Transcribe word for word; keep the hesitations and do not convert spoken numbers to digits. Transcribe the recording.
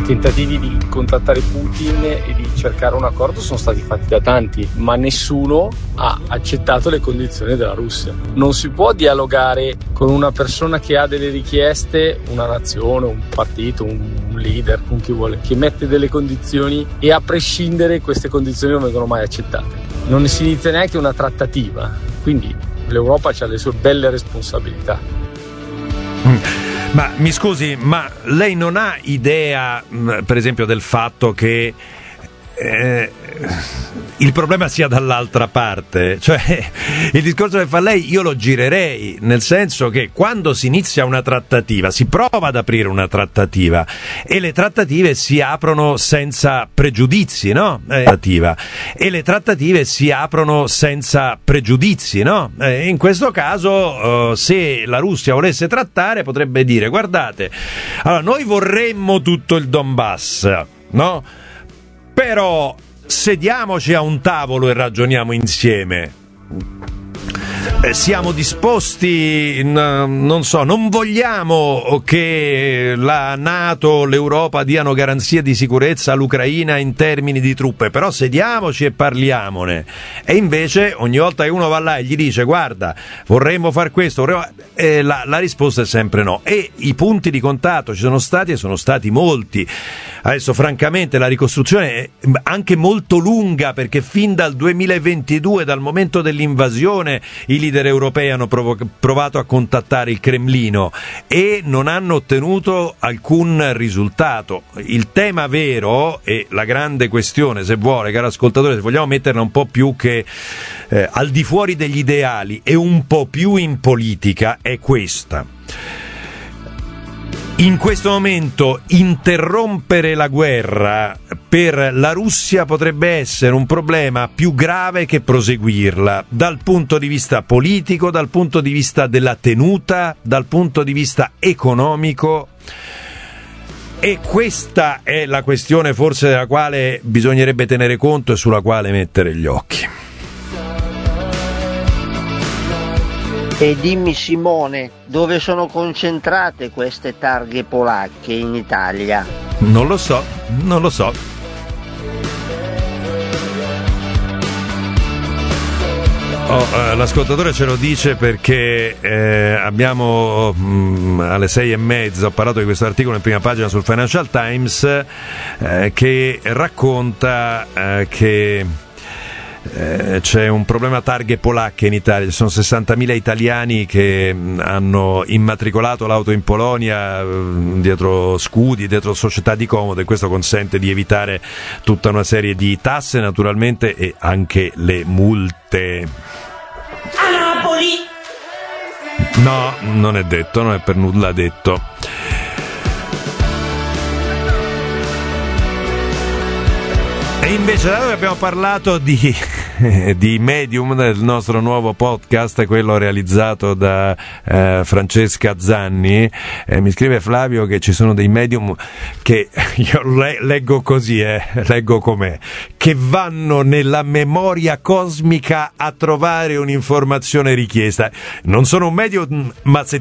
tentativi di contattare Putin e di cercare un accordo sono stati fatti da tanti, ma nessuno ha accettato le condizioni della Russia. Non si può dialogare con una persona che ha delle richieste, una nazione, un partito, un leader, con chi vuole, che mette delle condizioni e a prescindere queste condizioni non vengono mai accettate. Non si inizia neanche una trattativa, quindi l'Europa ha le sue belle responsabilità. Ma mi scusi, ma lei non ha idea, per esempio, del fatto che eh, il problema sia dall'altra parte? Cioè, il discorso che fa lei io lo girerei, nel senso che quando si inizia una trattativa, si prova ad aprire una trattativa e le trattative si aprono senza pregiudizi, no? Eh, e le trattative si aprono senza pregiudizi, no? Eh, in questo caso, eh, se la Russia volesse trattare, potrebbe dire: guardate, allora noi vorremmo tutto il Donbass, no? Però sediamoci a un tavolo e ragioniamo insieme. Eh, siamo disposti, n- non so, non vogliamo che la NATO, l'Europa diano garanzie di sicurezza all'Ucraina in termini di truppe, però sediamoci e parliamone. E invece ogni volta che uno va là e gli dice: guarda, vorremmo far questo, vorremmo... Eh, la, la risposta è sempre no. E i punti di contatto ci sono stati e sono stati molti. Adesso francamente la ricostruzione è anche molto lunga, perché fin dal duemilaventidue, dal momento dell'invasione, i leader europei hanno provo- provato a contattare il Cremlino e non hanno ottenuto alcun risultato. Il tema vero e la grande questione, se vuole, caro ascoltatore, se vogliamo metterla un po' più che eh, al di fuori degli ideali e un po' più in politica, è questa. In questo momento interrompere la guerra per la Russia potrebbe essere un problema più grave che proseguirla, dal punto di vista politico, dal punto di vista della tenuta, dal punto di vista economico. E questa è la questione forse della quale bisognerebbe tenere conto e sulla quale mettere gli occhi. E dimmi, Simone, dove sono concentrate queste targhe polacche in Italia? Non lo so, non lo so. Oh, eh, l'ascoltatore ce lo dice perché eh, abbiamo mh, alle sei e mezza ho parlato di questo articolo in prima pagina sul Financial Times eh, che racconta eh, che Eh, c'è un problema targhe polacche in Italia. Ci sono sessantamila italiani che mh, hanno immatricolato l'auto in Polonia mh, dietro scudi, dietro società di comodo, e questo consente di evitare tutta una serie di tasse naturalmente e anche le multe. A Napoli! No, non è detto, non è per nulla detto. E invece, dato che abbiamo parlato di, di Medium, del nostro nuovo podcast, quello realizzato da eh, Francesca Zanni, eh, mi scrive Flavio che ci sono dei medium che io le, leggo così, eh, leggo com'è, che vanno nella memoria cosmica a trovare un'informazione richiesta. Non sono un medium, ma se